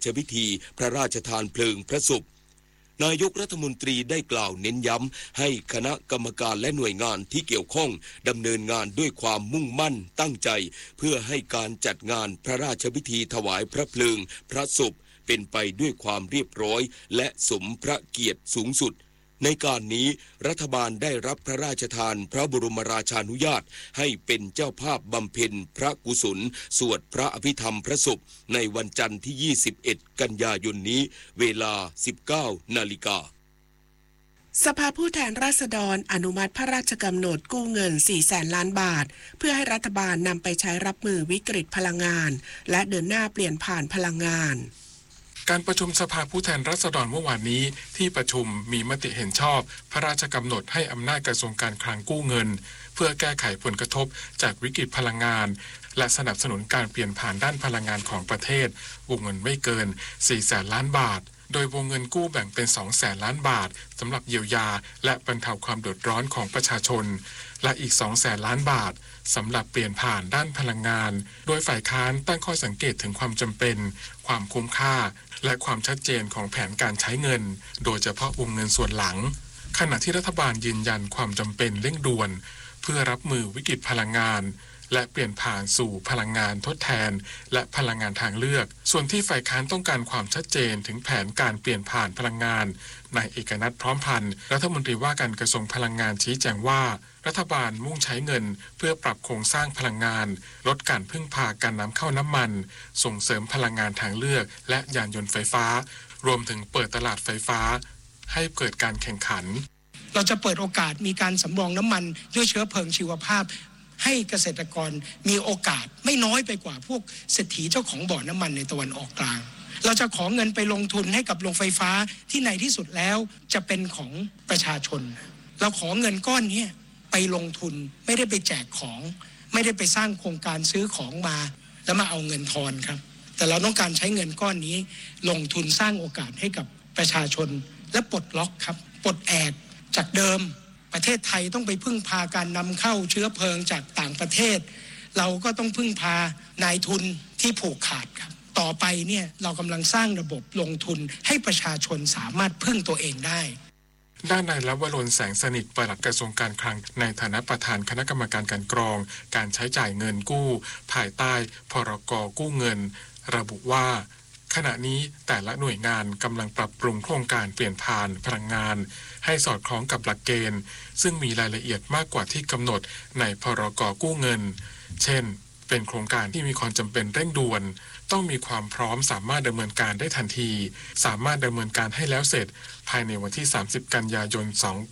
ชพิธีพระราชทานเพลิงพระศพนายกรัฐมนตรีได้กล่าวเน้นย้ำให้คณะกรรมการและหน่วยงานที่เกี่ยวข้องดำเนินงานด้วยความมุ่งมั่นตั้งใจเพื่อให้การจัดงานพระราชพิธีถวายพระเพลิงพระศพเป็นไปด้วยความเรียบร้อยและสมพระเกียรติสูงสุดในการนี้รัฐบาลได้รับพระราชทานพระบรมราชานุญาตให้เป็นเจ้าภาพบำเพ็ญพระกุศลสวดพระอภิธรรมพระศพในวันจันทร์ที่21กันยายนนี้เวลา 19 นาฬิกาสภาผู้แทนราษฎรอนุมัติพระราชกำหนดกู้เงิน 400,000 ล้านบาทเพื่อให้รัฐบาลนำไปใช้รับมือวิกฤตพลังงานและเดินหน้าเปลี่ยนผ่านพลังงานการประชุมสภาผู้แทนราษฎรเมื่อวานนี้ที่ประชุมมีมติเห็นชอบพระราชกำหนดให้อำนาจกระทรวงการคลังกู้เงินเพื่อแก้ไขผลกระทบจากวิกฤตพลังงานและสนับสนุนการเปลี่ยนผ่านด้านพลังงานของประเทศวงเงินไม่เกิน 400,000 ล้านบาทโดยวงเงินกู้แบ่งเป็น 200,000 ล้านบาทสำหรับเยียวยาและบรรเทาความเดือดร้อนของประชาชนและอีก 200,000 ล้านบาทสำหรับเปลี่ยนผ่านด้านพลังงานโดยฝ่ายค้านตั้งข้อสังเกตถึงความจำเป็นความคุ้มค่าและความชัดเจนของแผนการใช้เงินโดยเฉพาะวงเงินส่วนหลังขณะที่รัฐบาลยืนยันความจำเป็นเร่งด่วนเพื่อรับมือวิกฤตพลังงานและเปลี่ยนผ่านสู่พลังงานทดแทนและพลังงานทางเลือกส่วนที่ฝ่ายค้านต้องการความชัดเจนถึงแผนการเปลี่ยนผ่านพลังงานนายเอกนัทพร้อมพันธ์รัฐมนตรีว่าการกระทรวงพลังงานชี้แจงว่ารัฐบาลมุ่งใช้เงินเพื่อปรับโครงสร้างพลังงานลดการพึ่งพาการนำเข้าน้ำมันส่งเสริมพลังงานทางเลือกและยานยนต์ไฟฟ้ารวมถึงเปิดตลาดไฟฟ้าให้เกิดการแข่งขันเราจะเปิดโอกาสมีการสำรองน้ำมันด้วยเชื้อเพลิงชีวภาพให้เกษตรกรมีโอกาสไม่น้อยไปกว่าพวกเศรษฐีเจ้าของบ่อน้ำมันในตะวันออกกลางเราจะขอเงินไปลงทุนให้กับโรงไฟฟ้าที่ในที่สุดแล้วจะเป็นของประชาชนเราขอเงินก้อนนี้ไปลงทุนไม่ได้ไปแจกของไม่ได้ไปสร้างโครงการซื้อของมาแล้วมาเอาเงินทอนครับแต่เราต้องการใช้เงินก้อนนี้ลงทุนสร้างโอกาสให้กับประชาชนและปลดล็อกครับปลดแอกจากเดิมประเทศไทยต้องไปพึ่งพาการนำเข้าเชื้อเพลิงจากต่างประเทศเราก็ต้องพึ่งพานายทุนที่ผูกขาดครับต่อไปเนี่ยเรากำลังสร้างระบบลงทุนให้ประชาชนสามารถพึ่งตัวเองได้ด้านนายลวรนแสงสนิทปลัดกระทรวงการคลังในฐานะประธานคณะกรรมการกลั่นกรองการใช้จ่ายเงินกู้ภายใต้พรก.กู้เงินระบุว่าขณะนี้แต่ละหน่วยงานกำลังปรับปรุงโครงการเปลี่ยนผ่านพลังงานให้สอดคล้องกับหลักเกณฑ์ซึ่งมีรายละเอียดมากกว่าที่กำหนดในพรก.กู้เงินเช่นเป็นโครงการที่มีความจำเป็นเร่งด่วนต้องมีความพร้อมสามารถดำเนินการได้ทันทีสามารถดำเนินการให้แล้วเสร็จภายในวันที่30กันยายน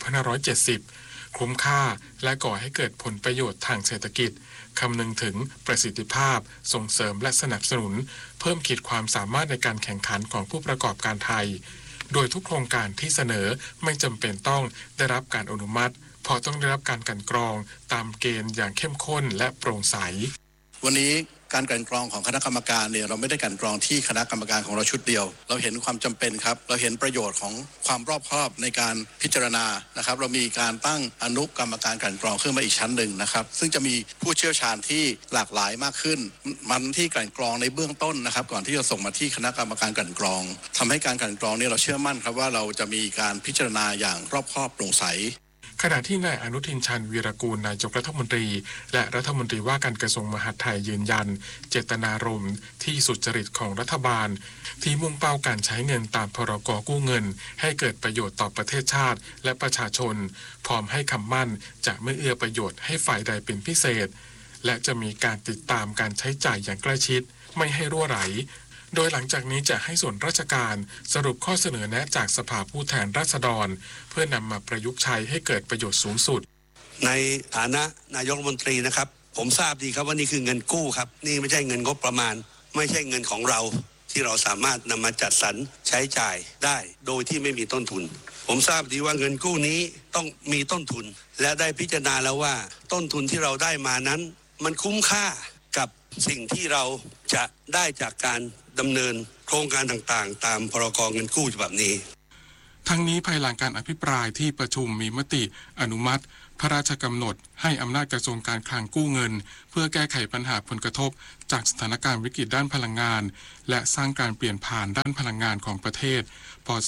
2570คุ้มค่าและก่อให้เกิดผลประโยชน์ทางเศรษฐกิจคำนึงถึงประสิทธิภาพส่งเสริมและสนับสนุนเพิ่มขีดความสามารถในการแข่งขันของผู้ประกอบการไทยโดยทุกโครงการที่เสนอไม่จำเป็นต้องได้รับการอนุมัติเพราะต้องได้รับการกลั่นกรองตามเกณฑ์อย่างเข้มข้นและโปร่งใสวันนี้การกลั่นกรองของคณะกรรมการเนี่ยเราไม่ได้กลั่นกรองที่คณะกรรมการของเราชุดเดียวเราเห็นความจำเป็นครับเราเห็นประโยชน์ของความรอบคอบในการพิจารณานะครับเรามีการตั้งอนุกรรมการกลั่นกรองขึ้นมาอีกชั้นหนึ่งนะครับซึ่งจะมีผู้เชี่ยวชาญที่หลากหลายมากขึ้นมันที่กลั่นกรองในเบื้องต้นนะครับก่อนที่จะส่งมาที่คณะกรรมการกลั่นกรองทำให้การกลั่นกรองเนี่ยเราเชื่อมั่นครับว่าเราจะมีการพิจารณาอย่างรอบคอบโปร่งใสขณะที่นายอนุทินชาญวีรกูลนายกรัฐมนตรีและรัฐมนตรีว่าการกระทรวงมหาดไทยยืนยันเจตนารมณ์ที่สุจริตของรัฐบาลที่มุ่งเป้าการใช้เงินตามพรก.กู้เงินให้เกิดประโยชน์ต่อประเทศชาติและประชาชนพร้อมให้คำมั่นจะไม่เอื้อประโยชน์ให้ฝ่ายใดเป็นพิเศษและจะมีการติดตามการใช้จ่ายอย่างใกล้ชิดไม่ให้รั่วไหลโดยหลังจากนี้จะให้ส่วนราชการสรุปข้อเสนอแนะจากสภาผู้แทนราษฎรเพื่อนำมาประยุกต์ใช้ให้เกิดประโยชน์สูงสุดในฐานะนายกรัฐมนตรีนะครับผมทราบดีครับว่านี่คือเงินกู้ครับนี่ไม่ใช่เงินงบประมาณไม่ใช่เงินของเราที่เราสามารถนำมาจัดสรรใช้จ่ายได้โดยที่ไม่มีต้นทุนผมทราบดีว่าเงินกู้นี้ต้องมีต้นทุนและได้พิจารณาแล้วว่าต้นทุนที่เราได้มานั้นมันคุ้มค่ากับสิ่งที่เราจะได้จากการดำเนินโครงการต่างๆตามพรก.เงินกู้ฉบับนี้ทั้งนี้ภายหลังการอภิปรายที่ประชุมมีมติอนุมัติพระราชกำหนดให้อำนาจกระทรวงการคลังกู้เงินเพื่อแก้ไขปัญหาผลกระทบจากสถานการณ์วิกฤตด้านพลังงานและสร้างการเปลี่ยนผ่านด้านพลังงานของประเทศพ.ศ.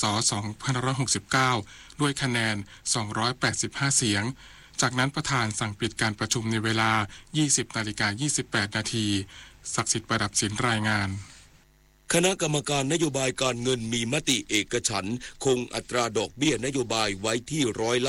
2569ด้วยคะแนน285เสียงจากนั้นประธานสั่งปิดการประชุมในเวลา 20:28 นาทีศักดิ์สิทธิ์ประดับศิลป์รายงานคณะกรรมการนโยบายการเงินมีมติเอกฉันท์คงอัตราดอกเบี้ยนโยบายไว้ที่ร้อยละ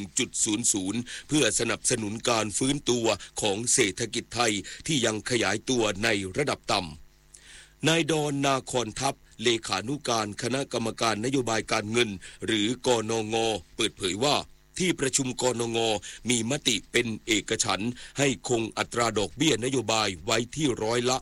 1.00 เพื่อสนับสนุนการฟื้นตัวของเศรษฐกิจไทยที่ยังขยายตัวในระดับต่ำนายดอนนาคอนทัพเลขานุการคณะกรรมการนโยบายการเงินหรือกนง.เปิดเผยว่าที่ประชุมกนง.มีมติเป็นเอกฉันท์ให้คงอัตราดอกเบี้ยนโยบายไว้ที่ร้อยละ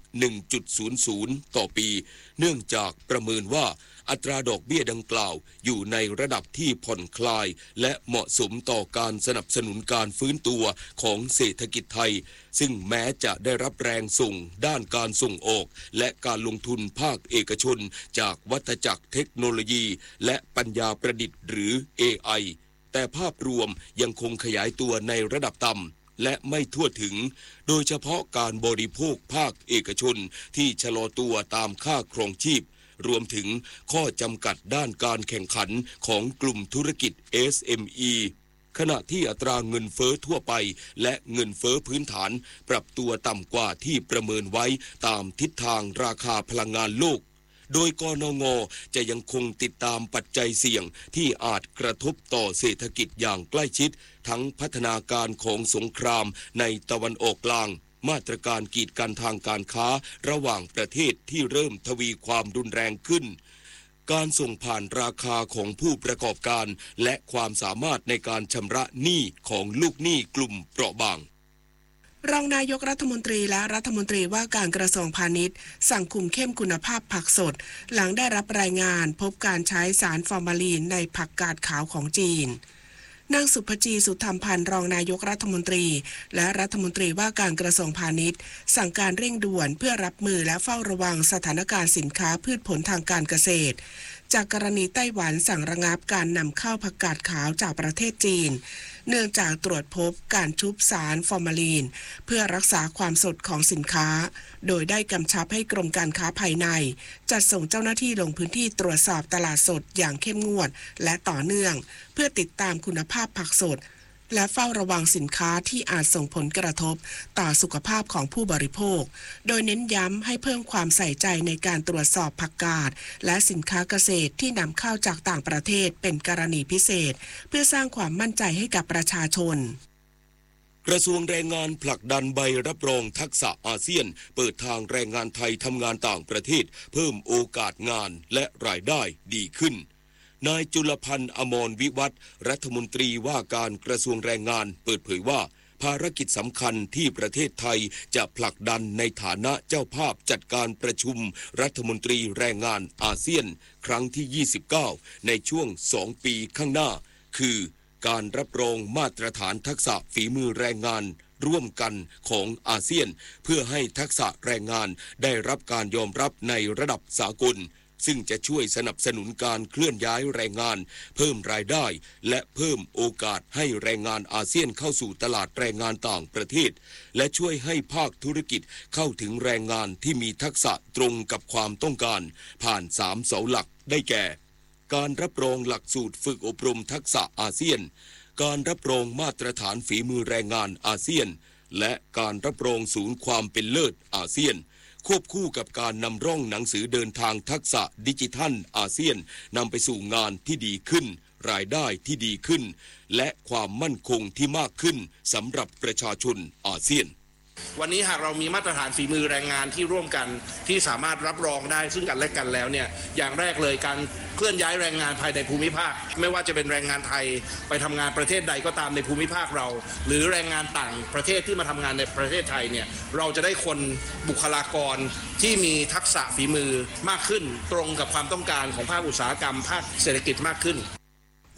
1.00 ต่อปีเนื่องจากประเมินว่าอัตราดอกเบี้ยดังกล่าวอยู่ในระดับที่ผ่อนคลายและเหมาะสมต่อการสนับสนุนการฟื้นตัวของเศรษฐกิจไทยซึ่งแม้จะได้รับแรงส่งด้านการส่งออกและการลงทุนภาคเอกชนจากวัฏจักรเทคโนโลยีและปัญญาประดิษฐ์หรือ AIแต่ภาพรวมยังคงขยายตัวในระดับต่ำและไม่ทั่วถึงโดยเฉพาะการบริโภคภาคเอกชนที่ชะลอตัวตามค่าครองชีพรวมถึงข้อจำกัดด้านการแข่งขันของกลุ่มธุรกิจ SME ขณะที่อัตราเงินเฟ้อทั่วไปและเงินเฟ้อพื้นฐานปรับตัวต่ำกว่าที่ประเมินไว้ตามทิศทางราคาพลังงานโลกโดยกนง.จะยังคงติดตามปัจจัยเสี่ยงที่อาจกระทบต่อเศรษฐกิจอย่างใกล้ชิดทั้งพัฒนาการของสงครามในตะวันออกกลางมาตรการกีดกันทางการค้าระหว่างประเทศที่เริ่มทวีความรุนแรงขึ้นการส่งผ่านราคาของผู้ประกอบการและความสามารถในการชำระหนี้ของลูกหนี้กลุ่มเปราะบางรองนายกรัฐมนตรีและรัฐมนตรีว่าการกระทรวงพาณิชย์สั่งคุมเข้มคุณภาพผักสดหลังได้รับรายงานพบการใช้สารฟอร์มาลีนในผักกาดขาวของจีนนางสุภจีสุธรรมพันธ์รองนายกรัฐมนตรีและรัฐมนตรีว่าการกระทรวงพาณิชย์สั่งการเร่งด่วนเพื่อรับมือและเฝ้าระวังสถานการณ์สินค้าพืชผลทางการเกษตรจากกรณีไต้หวันสั่งระงับการนำเข้าผักกาดขาวจากประเทศจีนเนื่องจากตรวจพบการชุบสารฟอร์มาลีนเพื่อรักษาความสดของสินค้าโดยได้กำชับให้กรมการค้าภายในจัดส่งเจ้าหน้าที่ลงพื้นที่ตรวจสอบตลาดสดอย่างเข้มงวดและต่อเนื่องเพื่อติดตามคุณภาพผักสดและเฝ้าระวังสินค้าที่อาจส่งผลกระทบต่อสุขภาพของผู้บริโภคโดยเน้นย้ำให้เพิ่มความใส่ใจในการตรวจสอบผักกาดและสินค้าเกษตรที่นำเข้าจากต่างประเทศเป็นกรณีพิเศษเพื่อสร้างความมั่นใจให้กับประชาชนกระทรวงแรงงานผลักดันใบรับรองทักษะอาเซียนเปิดทางแรงงานไทยทำงานต่างประเทศเพิ่มโอกาสงานและรายได้ดีขึ้นนายจุลพันธ์อมรวิวัฒน์รัฐมนตรีว่าการกระทรวงแรงงานเปิดเผยว่าภารกิจสำคัญที่ประเทศไทยจะผลักดันในฐานะเจ้าภาพจัดการประชุมรัฐมนตรีแรงงานอาเซียนครั้งที่29ในช่วง2ปีข้างหน้าคือการรับรองมาตรฐานทักษะฝีมือแรงงานร่วมกันของอาเซียนเพื่อให้ทักษะแรงงานได้รับการยอมรับในระดับสากลซึ่งจะช่วยสนับสนุนการเคลื่อนย้ายแรงงานเพิ่มรายได้และเพิ่มโอกาสให้แรงงานอาเซียนเข้าสู่ตลาดแรงงานต่างประเทศและช่วยให้ภาคธุรกิจเข้าถึงแรงงานที่มีทักษะตรงกับความต้องการผ่าน3เสาหลักได้แก่การรับรองหลักสูตรฝึกอบรมทักษะอาเซียนการรับรองมาตรฐานฝีมือแรงงานอาเซียนและการรับรองศูนย์ความเป็นเลิศอาเซียนควบคู่กับการนำร่องหนังสือเดินทางทักษะดิจิทัลอาเซียนนำไปสู่งานที่ดีขึ้นรายได้ที่ดีขึ้นและความมั่นคงที่มากขึ้นสำหรับประชาชนอาเซียนวันนี้หากเรามีมาตรฐานฝีมือแรงงานที่ร่วมกันที่สามารถรับรองได้ซึ่งกันและกันแล้วเนี่ยอย่างแรกเลยการเคลื่อนย้ายแรงงานภายในภูมิภาคไม่ว่าจะเป็นแรงงานไทยไปทำงานประเทศใดก็ตามในภูมิภาคเราหรือแรงงานต่างประเทศที่มาทำงานในประเทศไทยเนี่ยเราจะได้คนบุคลากรที่มีทักษะฝีมือมากขึ้นตรงกับความต้องการของภาคอุตสาหกรรมภาคเศรษฐกิจมากขึ้น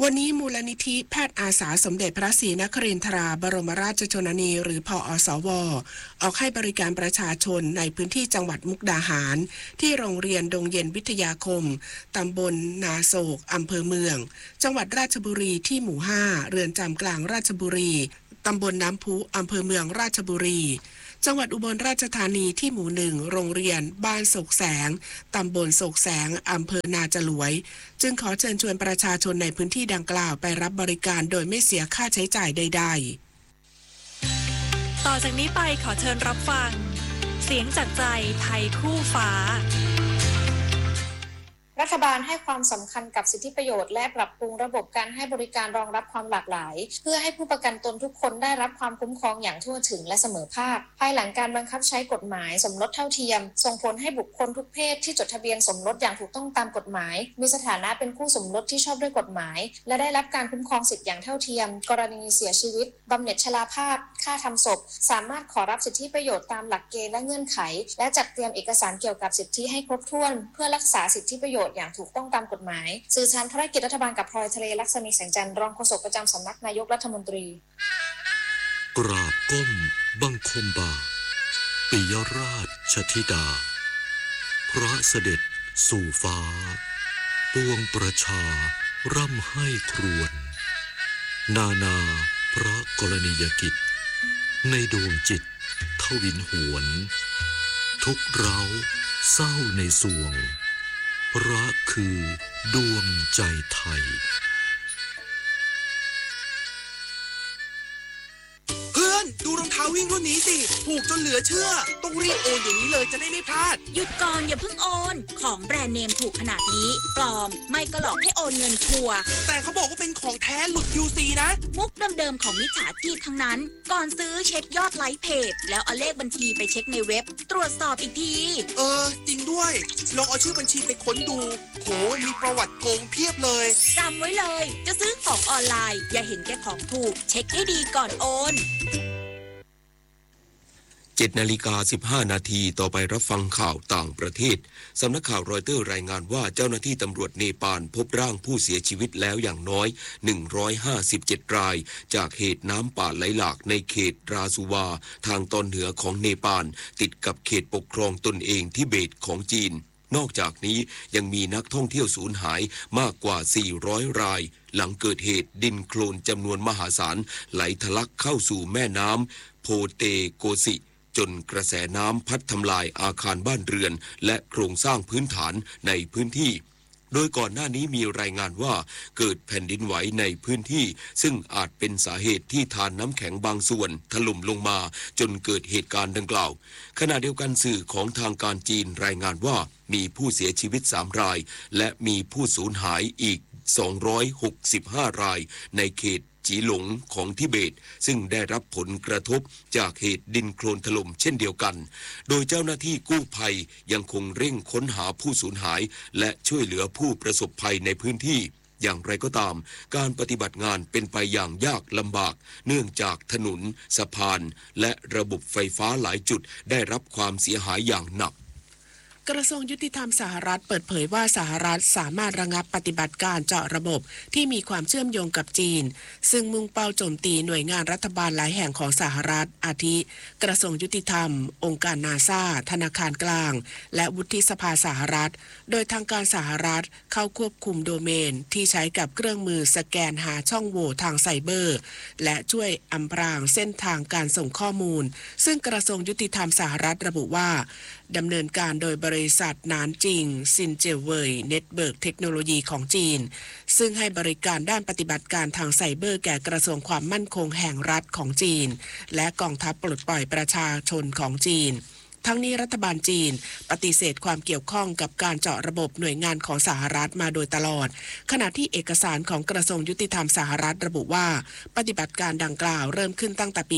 วันนี้มูลนิธิแพทย์อาสาสมเด็จพระศรีนครินทราบรมราชชนนีหรือผอ.สว.ออกให้บริการประชาชนในพื้นที่จังหวัดมุกดาหารที่โรงเรียนดงเย็นวิทยาคมตำบลนาโศกอำเภอเมืองจังหวัดราชบุรีที่หมู่ 5เรือนจำกลางราชบุรีตำบลน้ำพุอำเภอเมืองราชบุรีจังหวัดอุบลราชธานีที่หมู่ 1โรงเรียนบ้านโศกแสงตำบลโศกแสงอำเภอนาจลวยจึงขอเชิญชวนประชาชนในพื้นที่ดังกล่าวไปรับบริการโดยไม่เสียค่าใช้จ่ายใดๆต่อจากนี้ไปขอเชิญรับฟังเสียงจากใจไทยคู่ฟ้ารัฐบาลให้ความสำคัญกับสิทธิประโยชน์และปรับปรุงระบบการให้บริการรองรับความหลากหลายเพื่อให้ผู้ประกันตนทุกคนได้รับความคุ้มครองอย่างทั่วถึงและเสมอภาคภายหลังการบังคับใช้กฎหมายสมรสเท่าเทียมส่งผลให้บุคคลทุกเพศที่จดทะเบียนสมรสอย่างถูกต้องตามกฎหมายมีสถานะเป็นคู่สมรสที่ชอบด้วยกฎหมายและได้รับการคุ้มครองสิทธิอย่างเท่าเทียมกรณีเสียชีวิตบำเหน็จชราภาพค่าทำศพสามารถขอรับสิทธิประโยชน์ตามหลักเกณฑ์และเงื่อนไขและจัดเตรียมเอกสารเกี่ยวกับสิทธิให้ครบถ้วนเพื่อรักษาสิทธิประโยชน์อย่างถูกต้องตามกฎหมายสื่อสารภารกิจรัฐบาลกับพลอยทะเลลักษณีแสงจันทร์รองโฆษกประจำสำนักนายกรัฐมนตรีกราบก้มบังคมบาปิยราชธิดาพระเสด็จสู่ฟ้าปวงประชาร่ำให้ครวญนานาพระกรณียกิจในดวงจิตทวินหวนทุกเร้าเศร้าในสวงพระคือดวงใจไทยเพื่อนดูรองเท้าวิ่งรุ่นนี้สิถูกจนเหลือเชื่อต้องรีบโอนอย่างนี้เลยจะได้ไม่พลาดหยุดก่อนอย่าเพิ่งโอนของแบรนด์เนมถูกขนาดนี้ปลอมไม่ก็หลอกให้โอนเงินทัวร์แต่เขาบอกว่าเป็นของแท้หลุด QC นะมุกเดิมๆของมิจฉาชีพทั้งนั้นก่อนซื้อเช็คยอดไลค์เพจแล้วเอาเลขบัญชีไปเช็คในเว็บตรวจสอบอีกทีจริงด้วยลองเอาชื่อบัญชีไปค้นดูโหมีประวัติโกงเพียบเลยจำไว้เลยจะซื้อของออนไลน์อย่าเห็นแก่ของถูกเช็คให้ดีก่อนโอน 7:15 นาทีต่อไปรับฟังข่าวต่างประเทศสำนักข่าวรอยเตอร์รายงานว่าเจ้าหน้าที่ตำรวจเนปาลพบร่างผู้เสียชีวิตแล้วอย่างน้อย157รายจากเหตุน้ำป่าไหลหลากในเขตราซูวาทางตอนเหนือของเนปาลติดกับเขตปกครองตนเองทิเบตของจีนนอกจากนี้ยังมีนักท่องเที่ยวสูญหายมากกว่า400รายหลังเกิดเหตุดินโคลนจำนวนมหาศาลไหลทะลักเข้าสู่แม่น้ำโพเตโกซิจนกระแสน้ำพัดทำลายอาคารบ้านเรือนและโครงสร้างพื้นฐานในพื้นที่โดยก่อนหน้านี้มีรายงานว่าเกิดแผ่นดินไหวในพื้นที่ซึ่งอาจเป็นสาเหตุที่ทานน้ำแข็งบางส่วนถล่มลงมาจนเกิดเหตุการณ์ดังกล่าวขณะเดียวกันสื่อของทางการจีนรายงานว่ามีผู้เสียชีวิต3รายและมีผู้สูญหายอีก265รายในเขตจีหลงของทิเบตซึ่งได้รับผลกระทบจากเหตุดินโคลนถล่มเช่นเดียวกันโดยเจ้าหน้าที่กู้ภัยยังคงเร่งค้นหาผู้สูญหายและช่วยเหลือผู้ประสบภัยในพื้นที่อย่างไรก็ตามการปฏิบัติงานเป็นไปอย่างยากลำบากเนื่องจากถนนสะพานและระบบไฟฟ้าหลายจุดได้รับความเสียหายอย่างหนักกระทรวงยุติธรรมสหรัฐเปิดเผยว่าสหรัฐสามารถระงับปฏิบัติการเจาะระบบที่มีความเชื่อมโยงกับจีนซึ่งมุ่งเป้าโจมตีหน่วยงานรัฐบาลหลายแห่งของสหรัฐอาทิกระทรวงยุติธรรมองค์การนาซาธนาคารกลางและวุฒิสภาสหรัฐโดยทางการสหรัฐเข้าควบคุมโดเมนที่ใช้กับเครื่องมือสแกนหาช่องโหว่ทางไซเบอร์และช่วยอำพรางเส้นทางการส่งข้อมูลซึ่งกระทรวงยุติธรรมสหรัฐระบุว่าดำเนินการโดยบริษัทนานจิงซินเจเวยเน็ตเวิร์กเทคโนโลยีของจีนซึ่งให้บริการด้านปฏิบัติการทางไซเบอร์แก่กระทรวงความมั่นคงแห่งรัฐของจีนและกองทัพปลดปล่อยประชาชนของจีนทั้งนี้รัฐบาลจีนปฏิเสธความเกี่ยวข้องกับการเจาะระบบหน่วยงานของสหรัฐมาโดยตลอดขณะที่เอกสารของกระทรวงยุติธรรมสหรัฐระบุว่าปฏิบัติการดังกล่าวเริ่มขึ้นตั้งแต่ปี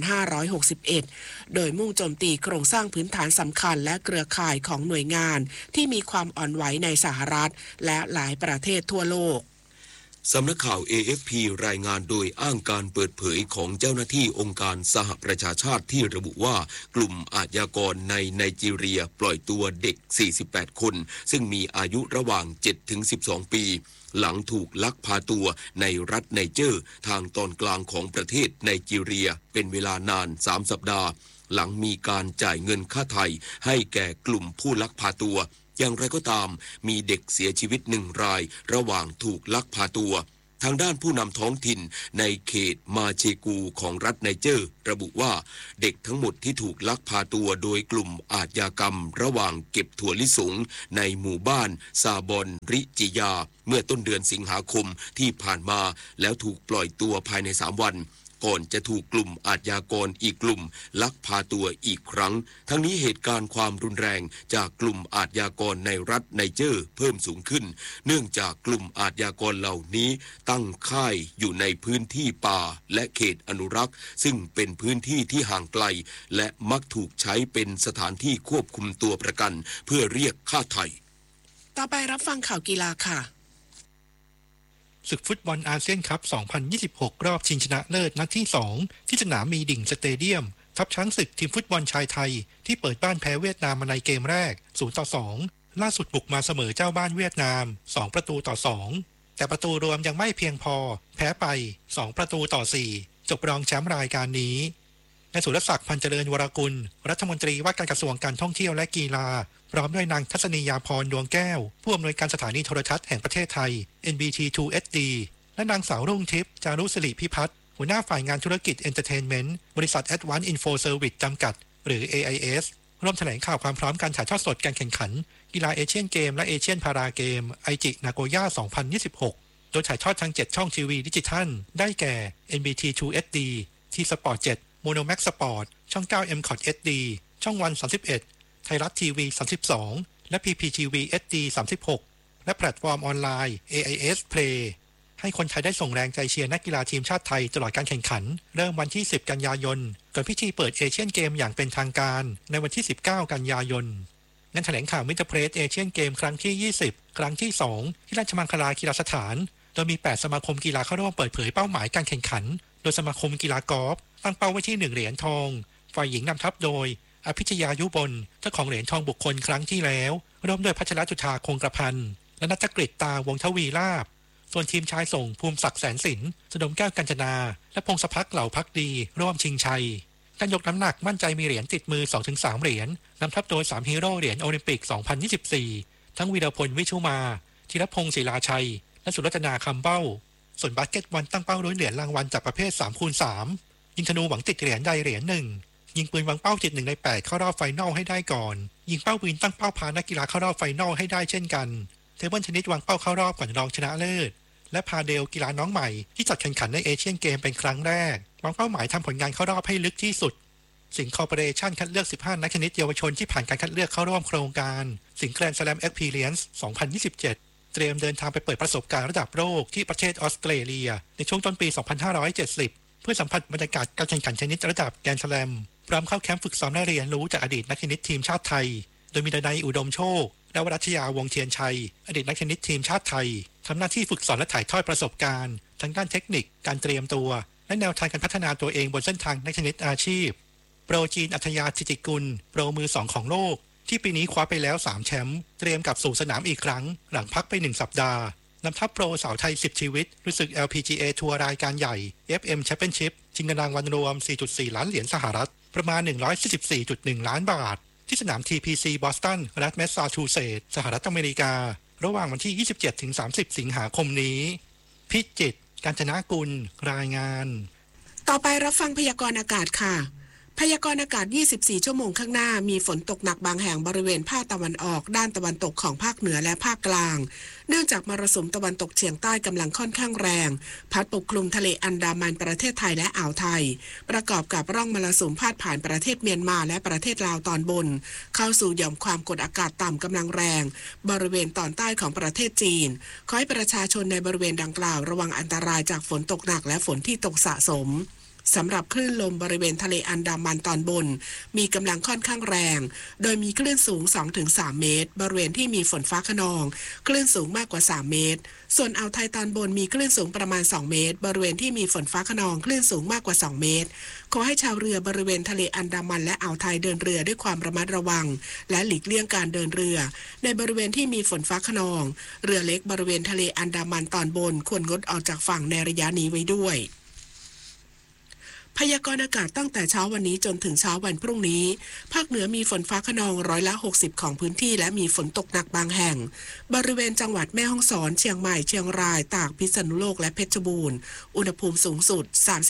2561 โดยมุ่งโจมตีโครงสร้างพื้นฐานสำคัญและเครือข่ายของหน่วยงานที่มีความอ่อนไหวในสหรัฐและหลายประเทศทั่วโลกสำนักข่าว AFP รายงานโดยอ้างการเปิดเผยของเจ้าหน้าที่องค์การสหประชาชาติที่ระบุว่ากลุ่มอาชญากรในไนจีเรียปล่อยตัวเด็ก 48 คนซึ่งมีอายุระหว่าง 7-12 ปี หลังถูกลักพาตัวในรัฐไนเจอร์ทางตอนกลางของประเทศไนจีเรียเป็นเวลานาน 3 สัปดาห์หลังมีการจ่ายเงินค่าไถ่ให้แก่กลุ่มผู้ลักพาตัวอย่างไรก็ตามมีเด็กเสียชีวิต1 รายระหว่างถูกลักพาตัวทางด้านผู้นำท้องถิ่นในเขตมาเชกูของรัฐไนเจอร์ระบุว่าเด็กทั้งหมดที่ถูกลักพาตัวโดยกลุ่มอาชญากรรมระหว่างเก็บถั่วลิสงในหมู่บ้านซาบอนริจิยาเมื่อต้นเดือนสิงหาคมที่ผ่านมาแล้วถูกปล่อยตัวภายใน3 วันก่อนจะถูกกลุ่มอาชญากรอีกกลุ่มลักพาตัวอีกครั้งทั้งนี้เหตุการณ์ความรุนแรงจากกลุ่มอาชญากรในรัฐไนเจอร์เพิ่มสูงขึ้นเนื่องจากกลุ่มอาชญากรเหล่านี้ตั้งค่ายอยู่ในพื้นที่ป่าและเขตอนุรักษ์ซึ่งเป็นพื้นที่ที่ห่างไกลและมักถูกใช้เป็นสถานที่ควบคุมตัวประกันเพื่อเรียกค่าไถ่ต่อไปรับฟังข่าวกีฬาค่ะศึกฟุตบอลอาเซียนคัพ 2026 รอบชิงชนะเลิศนัดที่ 2 ที่สนามมีดิ่งสเตเดียมทัพช้างศึกทีมฟุตบอลชายไทยที่เปิดบ้านแพ้เวียดนามมาในเกมแรก 0-2 ล่าสุดบุกมาเสมอเจ้าบ้านเวียดนาม 2-2 แต่ประตูรวมยังไม่เพียงพอแพ้ไป 2-4 จบรองแชมป์รายการนี้นายสุรศักดิ์ พันเจริญวรกุลรัฐมนตรีว่าการกระทรวงการท่องเที่ยวและกีฬาพร้อมด้วยนางทัศนียาพรดวงแก้วผู้อำนวยการสถานีโทรทัศน์แห่งประเทศไทย NBT2 HD และนางสาวรุ่งทิพย์จารุศิริพิพัฒน์หัวหน้าฝ่ายงานธุรกิจเอนเตอร์เทนเมนต์บริษัท Advanced Info Service จำกัดหรือ AIS ร่วมแถลงข่าวความพร้อมการถ่ายทอดสดการแข่งขันกีฬาเอเชียนเกมและเอเชียนพาราเกมไอจินาโกย่า 2026 โดยถ่ายทอดทาง7ช่องทีวีดิจิทัลได้แก่ NBT2 HD T-Sport 7 Monomax Sport ช่อง 9 MCOT HD ช่อง 1 31 ไทยรัฐทีวี 32 และ PPTV HD 36 และแพลตฟอร์มออนไลน์ AIS Play ให้คนไทยได้ส่งแรงใจเชียร์นักกีฬาทีมชาติไทยตลอดการแข่งขันเริ่มวันที่ 10 กันยายนก่อนพิธีเปิดเอเชียนเกมอย่างเป็นทางการในวันที่ 19 กันยายนงานแถลงข่าวมิสเตอร์เพรสเอเชียนเกมครั้งที่ 20 ครั้งที่ 2 ที่ราชมังคลากีฬาสถานโดยมี 8 สมาคมกีฬาเข้าร่วมเปิดเผยเป้าหมายการแข่งขันโดยสมาคมกีฬากอล์ฟตั้งเป้าไว้ที่1 เหรียญทองฝ่ายหญิงนำทัพโดยอภิชยายุบลเจ้าของเหรียญทองบุคคลครั้งที่แล้วร่วมด้วยพัชรจุฑาคงกระพันและณัฐกฤษตาวงทวีลาภส่วนทีมชายส่งภูมิศักดิ์แสนสินสดมแก้วกัญจนาและพงศพักเหล่าพักดีร่วมชิงชัยการยกน้ำหนักมั่นใจมีเหรียญติดมือ 2-3 เหรียญนำทัพโดย3ฮีโร่เหรียญโอลิมปิก 2024 ทั้งวีรพลวิชุมาธีรพงศ์ศิลาชัยและสุรัตนาคำเบ้าส่วนบาสเกตบอลตั้งเป้าลุ้นเหรียญรางวัลจากประเภท 3x3 ยิงธนูหวังติดเหรียญใดเหรียญหนึ่งยิงปืนวางเป้า1 ใน 8เข้ารอบไฟนอลให้ได้ก่อนยิงเป้าปืนตั้งเป้าพานักกีฬาเข้ารอบไฟนอลให้ได้เช่นกันเทเบิลเทนนิสวางเป้าเข้ารอบก่อนรองชนะเลิศและพาเดลกีฬาน้องใหม่ที่จัดแข่งขันในเอเชียนเกมเป็นครั้งแรกวางเป้าหมายทำผลงานเข้ารอบให้ลึกที่สุดสิงห์คอร์ปอเรชั่นคัดเลือก15นักเทนนิสเยาวชนที่ผ่านการคัดเลือกเข้าร่วมโครงการสิงห์แกรนด์สแลมเอ็กซ์พีเรียนซ์ 2027 เตรียมเดินทางไปเปิดประสบการณ์ระดับโลกที่ประเทศออสเตรเลียในช่วงต้นปี 2570 เพื่อสัมผัสบรรยากาศการแข่งขันเทนนิสระดับแกรนด์สแลมพร้อมเข้าแคมป์ฝึกซ้อมและเรียนรู้จากอดีตนักเทนนิสทีมชาติไทยโดยมีดนัยอุดมโชคและวรัชยาวงเทียนชัยอดีตนักเทนนิสทีมชาติไทยทำหน้าที่ฝึกสอนและถ่ายทอดประสบการณ์ทั้งด้านเทคนิคการเตรียมตัวและแนวทางการพัฒนาตัวเองบนเส้นทางนักเทนนิสอาชีพโปรจีนอัธยาธิติกุลโปรมือ2ของโลกที่ปีนี้คว้าไปแล้ว3แชมป์เตรียมกลับสู่สนามอีกครั้งหลังพักไป1 สัปดาห์นำทัพโปรสาวไทย10ชีวิตรู้สึก LPGA ทัวร์รายการใหญ่ FM Championship ชิงเงินรางวัลรวม 4.4 ล้านเหรียญสหรัฐประมาณ 144.1 ล้านบาทที่สนาม TPC บอสตันรัฐแมสซาชูเซตส์สหรัฐอเมริการะหว่างวันที่ 27-30 สิงหาคมนี้พิจิตร กาญจนกุลรายงานต่อไปรับฟังพยากรณ์อากาศค่ะพยากรณ์อากาศ24ชั่วโมงข้างหน้ามีฝนตกหนักบางแห่งบริเวณภาคตะวันออกด้านตะวันตกของภาคเหนือและภาคกลางเนื่องจากมรสุมตะวันตกเฉียงใต้กำลังค่อนข้างแรงพัดปกคลุมทะเลอันดามันประเทศไทยและอ่าวไทยประกอบกับร่องมรสุมพาดผ่านประเทศเมียนมาและประเทศลาวตอนบนเข้าสู่หย่อมความกดอากาศต่ำกำลังแรงบริเวณตอนใต้ของประเทศจีนขอให้ประชาชนในบริเวณดังกล่าวระวังอันตรายจากฝนตกหนักและฝนที่ตกสะสมสำหรับคลื่นลมบริเวณทะเลอันดามันตอนบนมีกำลังค่อนข้างแรงโดยมีคลื่นสูง 2-3 เมตรบริเวณที่มีฝนฟ้าคะนองคลื่นสูงมากกว่า3เมตรส่วนอ่าวไทยตอนบนมีคลื่นสูงประมาณ2เมตรบริเวณที่มีฝนฟ้าคะนองคลื่นสูงมากกว่า2เมตรขอให้ชาวเรือบริเวณทะเลอันดามันและอ่าวไทยเดินเรือด้วยความระมัดระวังและหลีกเลี่ยงการเดินเรือในบริเวณที่มีฝนฟ้าคะนองเรือเล็กบริเวณทะเลอันดามันตอนบนควรงดออกจากฝั่งในระยะนี้ไว้ด้วยพยากรณ์อากาศตั้งแต่เช้าวันนี้จนถึงเช้าวันพรุ่งนี้ภาคเหนือมีฝนฟ้าคะนอง60%ของพื้นที่และมีฝนตกหนักบางแห่งบริเวณจังหวัดแม่ฮ่องสอนเชียงใหม่เชียงรายตากพิษณุโลกและเพชรบูรณ์อุณหภูมิสูงสุด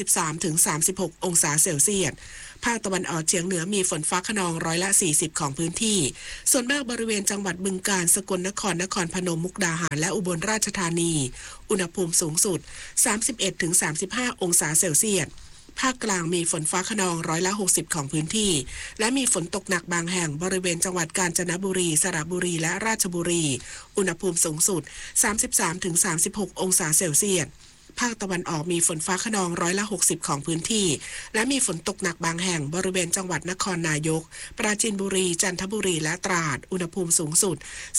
33-36 องศาเซลเซียสภาคตะวันออกเฉียงเหนือมีฝนฟ้าคะนอง40%ของพื้นที่ส่วนมากบริเวณจังหวัดบึงกาฬสกลนครนครพนมมุกดาหารและอุบลราชธานีอุณหภูมิสูงสุด 31-35 องศาเซลเซียสภาคกลางมีฝนฟ้าคะนอง60%ของพื้นที่และมีฝนตกหนักบางแห่งบริเวณจังหวัดกาญจนบุรีสระบุรีและราชบุรีอุณหภูมิสูงสุด 33-36 องศาเซลเซียสภาคตะวันออกมีฝนฟ้าคะนอง60%ของพื้นที่และมีฝนตกหนักบางแห่งบริเวณจังหวัดนครนายกปราจีนบุรีจันทบุรีและตราดอุณหภูมิสูงสุด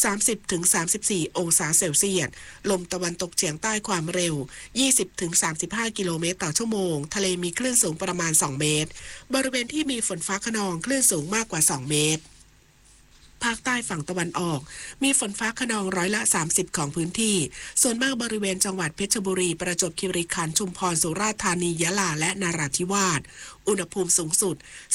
30-34 องศาเซลเซียสลมตะวันตกเฉียงใต้ความเร็ว 20-35 กิโลเมตรต่อชั่วโมงทะเลมีคลื่นสูงประมาณ2เมตรบริเวณที่มีฝนฟ้าคะนองคลื่นสูงมากกว่า2เมตรภาคใต้ฝั่งตะวันออกมีฝนฟ้าคะนอง30%ของพื้นที่ส่วนมากบริเวณจังหวัดเพชรบุรีประจวบคีรีขันธ์ชุมพรสุราษฎร์ธานียะลาและนราธิวาสอุณหภูมิสูงสุด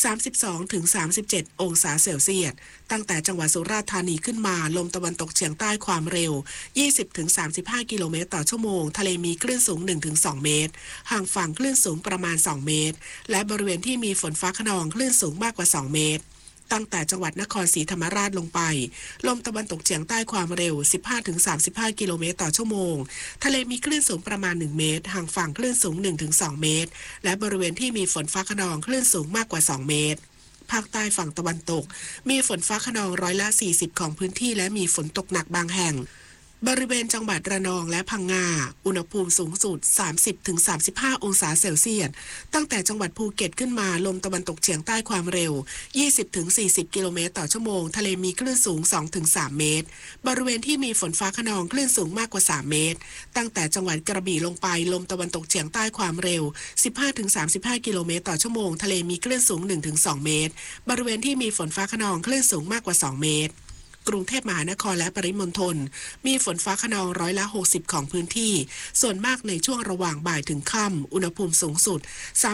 32-37 องศาเซลเซียสตั้งแต่จังหวัดสุราษฎร์ธานีขึ้นมาลมตะวันตกเฉียงใต้ความเร็ว 20-35 กิโลเมตรต่อชั่วโมงทะเลมีคลื่นสูง 1-2 เมตรห่างฝั่งคลื่นสูงประมาณ2เมตรและบริเวณที่มีฝนฟ้าคะนองคลื่นสูงมากกว่า2เมตรตั้งแต่จังหวัดนครศรีธรรมราชลงไปลมตะวันตกเฉียงใต้ความเร็ว 15-35 กิโลเมตรต่อชั่วโมงทะเลมีคลื่นสูงประมาณ1เมตรห่างฝั่งคลื่นสูง 1-2 เมตรและบริเวณที่มีฝนฟ้าคะนองคลื่นสูงมากกว่า2เมตรภาคใต้ฝั่งตะวันตกมีฝนฟ้าคะนอง40%ของพื้นที่และมีฝนตกหนักบางแห่งบริเวณจังหวัดระนองและพังงาอุณหภูมิสูงสุด 30-35 องศาเซลเซียสตั้งแต่จังหวัดภูเก็ตขึ้นมาลมตะวันตกเฉียงใต้ความเร็ว 20-40 กิโลเมตรต่อชั่วโมงทะเลมีคลื่นสูง 2-3 เมตรบริเวณที่มีฝนฟ้าคะนองคลื่นสูงมากกว่า3เมตรตั้งแต่จังหวัดกระบี่ลงไปลมตะวันตกเฉียงใต้ความเร็ว 15-35 กิโลเมตรต่อชั่วโมงทะเลมีคลื่นสูง 1-2 เมตรบริเวณที่มีฝนฟ้าคะนองคลื่นสูงมากกว่า2เมตรกรุงเทพมหานครและปริมณฑลมีฝนฟ้าคะนอง60%ของพื้นที่ส่วนมากในช่วงระหว่างบ่ายถึงค่ำอุณหภูมิสูงสุด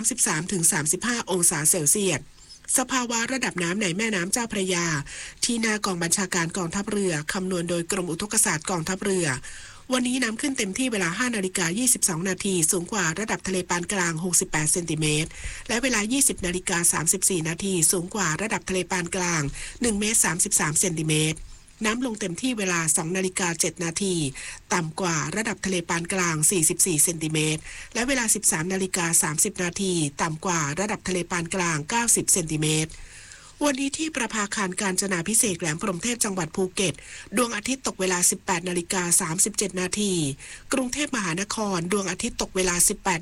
33-35 องศาเซลเซียสสภาวะระดับน้ำในแม่น้ำเจ้าพระยาที่หน้ากองบัญชาการกองทัพเรือคำนวณโดยกรมอุทกศาสตร์กองทัพเรือวันนี้น้ำขึ้นเต็มที่เวลา 5:22 นาทีสูงกว่าระดับทะเลปานกลาง68เซนติเมตรและเวลา 20:34 นาทีสูงกว่าระดับทะเลปานกลาง1เมตร33เซนติเมตรน้ำลงเต็มที่เวลา 2:07 นาทีต่ำกว่าระดับทะเลปานกลาง44เซนติเมตรและเวลา 13:30 นาทีต่ำกว่าระดับทะเลปานกลาง90เซนติเมตรวันนี้ที่ประภาคารกาญจนาภิเษกแหลมพรหมเทพจังหวัดภูเก็ตดวงอาทิตย์ตกเวลา 18:37 นาทีกรุงเทพมหานครดวงอาทิตย์ตกเวลา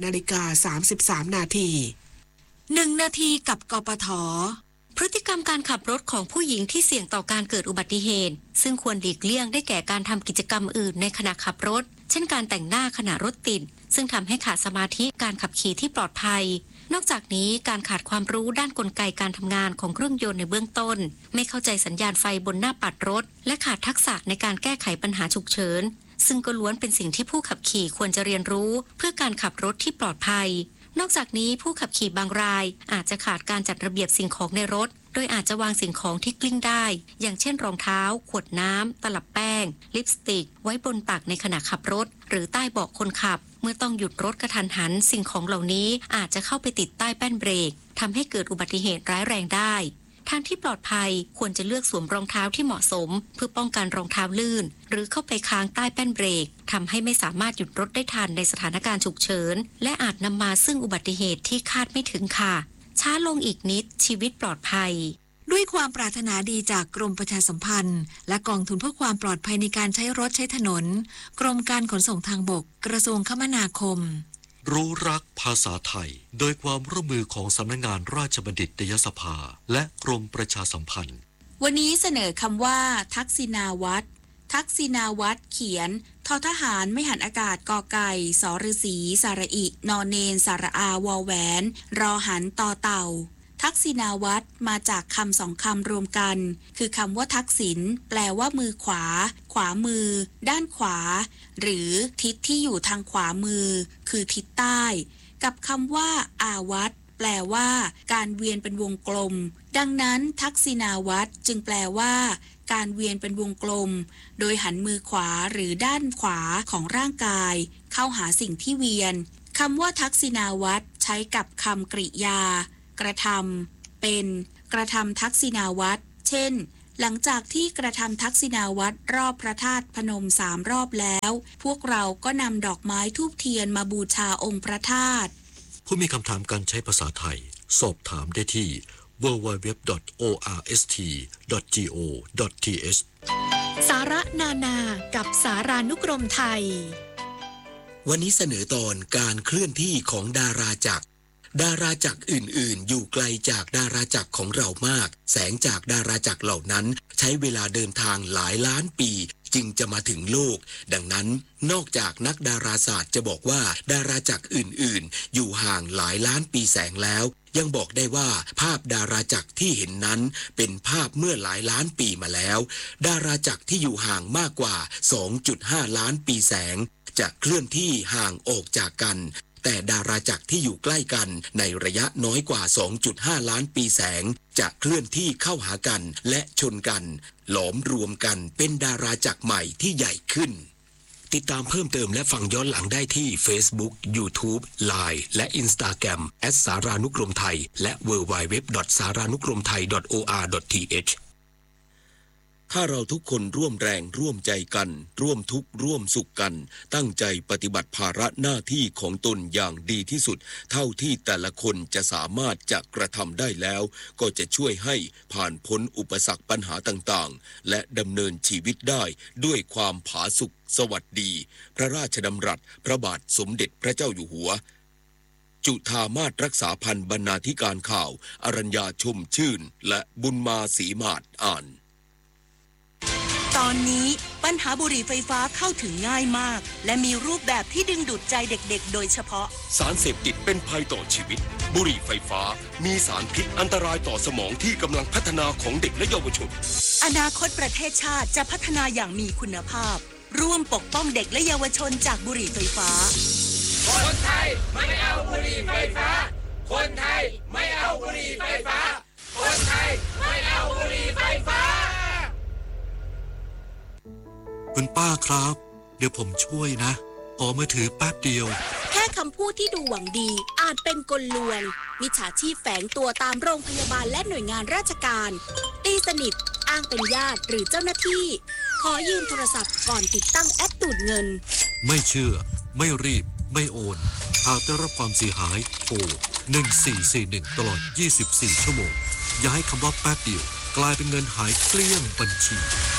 18:33 นาที 1 นาทีกับกปท.พฤติกรรมการขับรถของผู้หญิงที่เสี่ยงต่อการเกิดอุบัติเหตุซึ่งควรหลีกเลี่ยงได้แก่การทำกิจกรรมอื่นในขณะขับรถเช่นการแต่งหน้าขณะรถติดซึ่งทำให้ขาดสมาธิการขับขี่ที่ปลอดภัยนอกจากนี้การขาดความรู้ด้านกลไกการทำงานของเครื่องยนต์ในเบื้องต้นไม่เข้าใจสัญญาณไฟบนหน้าปัดรถและขาดทักษะในการแก้ไขปัญหาฉุกเฉินซึ่งก็ล้วนเป็นสิ่งที่ผู้ขับขี่ควรจะเรียนรู้เพื่อการขับรถที่ปลอดภัยนอกจากนี้ผู้ขับขี่บางรายอาจจะขาดการจัดระเบียบสิ่งของในรถโดยอาจจะวางสิ่งของที่กลิ้งได้อย่างเช่นรองเท้าขวดน้ำตลับแป้งลิปสติกไว้บนตักในขณะขับรถหรือใต้เบาะคนขับเมื่อต้องหยุดรถกระทันหันสิ่งของเหล่านี้อาจจะเข้าไปติดใต้แป้นเบรกทำให้เกิดอุบัติเหตุร้ายแรงได้ทางที่ปลอดภัยควรจะเลือกสวมรองเท้าที่เหมาะสมเพื่อป้องกันรองเท้าลื่นหรือเข้าไปค้างใต้แป้นเบรกทำให้ไม่สามารถหยุดรถได้ทันในสถานการณ์ฉุกเฉินและอาจนำมาซึ่งอุบัติเหตุที่คาดไม่ถึงค่ะช้าลงอีกนิดชีวิตปลอดภัยด้วยความปรารถนาดีจากกรมประชาสัมพันธ์และกองทุนเพื่อความปลอดภัยในการใช้รถใช้ถนนกรมการขนส่งทางบกกระทรวงคมนาคมรู้รักภาษาไทยโดยความร่วมมือของสำนักงานราชบัณฑิตยสภาและกรมประชาสัมพันธ์วันนี้เสนอคำว่าทักษิณาวัตรทักษิณาวัตรเขียนททหารไม่หันอากาศกอไก่สฤษีสระอินอเนนสระอาวอแหวนรอหันต่อเต่าทักษิณาวัตรมาจากคำสองคำรวมกันคือคำว่าทักษิณแปลว่ามือขวาขวามือด้านขวาหรือทิศที่อยู่ทางขวามือคือทิศใต้กับคำว่าอาวัตรแปลว่าการเวียนเป็นวงกลมดังนั้นทักษิณาวัตรจึงแปลว่าการเวียนเป็นวงกลมโดยหันมือขวาหรือด้านขวาของร่างกายเข้าหาสิ่งที่เวียนคำว่าทักษิณาวัตรใช้กับคำกริยากระทำเป็นกระทำทักษิณาวัตรเช่นหลังจากที่กระทำทักษิณาวัตรรอบพระธาตุพนม3 รอบแล้วพวกเราก็นำดอกไม้ธูปเทียนมาบูชาองค์พระธาตุผู้มีคำถามการใช้ภาษาไทยสอบถามได้ที่ www.orst.go.th สาระนานากับสารานุกรมไทยวันนี้เสนอตอนการเคลื่อนที่ของดาราจักรดาราจักรอื่นๆอยู่ไกลจากดาราจักรของเรามากแสงจากดาราจักรเหล่านั้นใช้เวลาเดินทางหลายล้านปีจึงจะมาถึงโลกดังนั้นนอกจากนักดาราศาสตร์จะบอกว่าดาราจักรอื่นๆอยู่ห่างหลายล้านปีแสงแล้วยังบอกได้ว่าภาพดาราจักรที่เห็นนั้นเป็นภาพเมื่อหลายล้านปีมาแล้วดาราจักรที่อยู่ห่างมากกว่า 2.5 ล้านปีแสงจะเคลื่อนที่ห่างออกจากกันแต่ดาราจักรที่อยู่ใกล้กันในระยะน้อยกว่า 2.5 ล้านปีแสงจะเคลื่อนที่เข้าหากันและชนกันหลอมรวมกันเป็นดาราจักรใหม่ที่ใหญ่ขึ้นติดตามเพิ่มเติมและฟังย้อนหลังได้ที่ Facebook, YouTube, Line และ Instagram @ สารานุกรมไทยและ www.saranukromthai.or.th ถ้าเราทุกคนร่วมแรงร่วมใจกันร่วมทุกข์ร่วมสุขกันตั้งใจปฏิบัติภาระหน้าที่ของตนอย่างดีที่สุดเท่าที่แต่ละคนจะสามารถจะกระทำได้แล้วก็จะช่วยให้ผ่านพ้นอุปสรรคปัญหาต่างๆและดำเนินชีวิตได้ด้วยความผาสุกสวัสดีพระราชดำรัสพระบาทสมเด็จพระเจ้าอยู่หัวจุฑามาศรักษาพันธ์บรรณาธิการข่าวอรัญญาชมชื่นและบุญมาศรีมาศอ่านตอนนี้ปัญหาบุหรี่ไฟฟ้าเข้าถึงง่ายมากและมีรูปแบบที่ดึงดูดใจเด็กๆโดยเฉพาะสารเสพติดเป็นภัยต่อชีวิตบุหรี่ไฟฟ้ามีสารพิษอันตรายต่อสมองที่กำลังพัฒนาของเด็กและเยาวชนอนาคตประเทศชาติจะพัฒนาอย่างมีคุณภาพร่วมปกป้องเด็กและเยาวชนจากบุหรี่ไฟฟ้าคนไทยไม่เอาบุหรี่ไฟฟ้าคนไทยไม่เอาบุหรี่ไฟฟ้าคนไทยไม่เอาบุหรี่ไฟฟ้าคุณป้าครับเดี๋ยวผมช่วยนะขอมือถือแป๊บเดียวแค่คำพูดที่ดูหวังดีอาจเป็นกลลวงมิจฉาชีพแฝงตัวตามโรงพยาบาลและหน่วยงานราชการตีสนิทอ้างเป็นญาติหรือเจ้าหน้าที่ขอยืมโทรศัพท์ก่อนติดตั้งแอปดูดเงินไม่เชื่อไม่รีบไม่โอนหากได้รับความเสียหายโทร1441ตลอด24ชั่วโมงอย่าให้คำว่าแป๊บเดียวกลายเป็นเงินหายเกลี้ยงบัญชี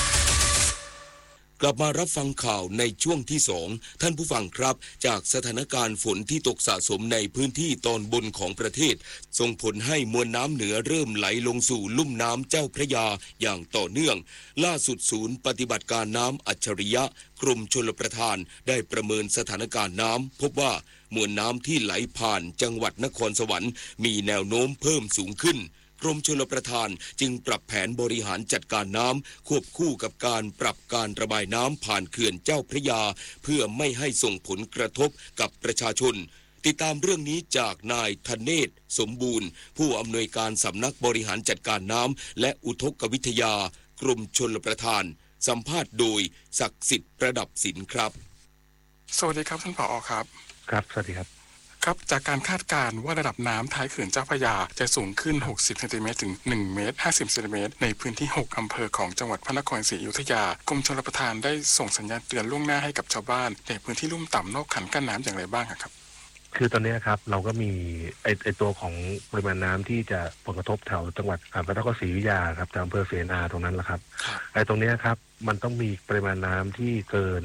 กลับมารับฟังข่าวในช่วงที่2ท่านผู้ฟังครับจากสถานการณ์ฝนที่ตกสะสมในพื้นที่ตอนบนของประเทศส่งผลให้มวลน้ำเหนือเริ่มไหลลงสู่ลุ่มน้ำเจ้าพระยาอย่างต่อเนื่องล่าสุดศูนย์ปฏิบัติการน้ำอัจฉริยะกรมชลประทานได้ประเมินสถานการณ์น้ำพบว่ามวลน้ำที่ไหลผ่านจังหวัดนครสวรรค์มีแนวโน้มเพิ่มสูงขึ้นกรมชลประทานจึงปรับแผนบริหารจัดการน้ำควบคู่กับการปรับการระบายน้ำผ่านเขื่อนเจ้าพระยาเพื่อไม่ให้ส่งผลกระทบกับประชาชนติดตามเรื่องนี้จากนายธเนศสมบูรณ์ผู้อำนวยการสำนักบริหารจัดการน้ำและอุทกวิทยากรมชลประทานสัมภาษณ์โดยศักดิ์สิทธิ์ประดับสินครับสวัสดีครับท่านผอ.ครับครับสวัสดีครับครับจากการคาดการณ์ว่าระดับน้ำท้ายเขื่อนเจ้าพระยาจะสูงขึ้น60เซนติเมตรถึง1เมตร50เซนติเมตรในพื้นที่6อำเภอของจังหวัดพระนครศรีอยุธยากรมชลประทานได้ส่งสัญญาณเตือนล่วงหน้าให้กับชาวบ้านในพื้นที่ลุ่มต่ำนอกคันกั้นน้ำอย่างไรบ้างครับคือตอนนี้ครับเราก็มีไอตัวของปริมาณน้ำที่จะผลกระทบแถวจังหวัดพระนครศรีอยุธยาครับจากอำเภอเสนาตรงนั้นแหละครับไอตรงนี้ครับมันต้องมีปริมาณน้ำที่เกิน